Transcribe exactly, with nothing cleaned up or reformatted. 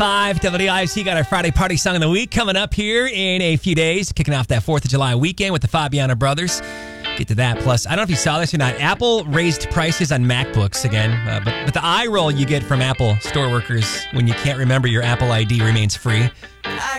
five, W I C got our Friday Party Song of the Week coming up here in a few days, kicking off that fourth of July weekend with the Fabiano Brothers. Get to that. Plus, I don't know if you saw this or not, Apple raised prices on MacBooks again, uh, but, but the eye roll you get from Apple store workers when you can't remember your Apple I D remains free.